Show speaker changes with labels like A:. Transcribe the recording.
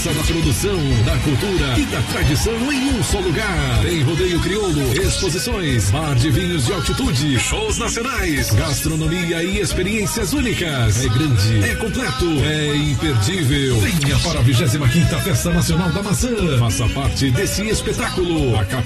A: Força da produção, da cultura e da tradição em um só lugar. Tem rodeio crioulo, exposições, bar de vinhos de altitude, shows nacionais, gastronomia e experiências únicas. É grande, é completo, é imperdível. Venha para a 25ª Festa Nacional da Maçã. Faça parte desse espetáculo. A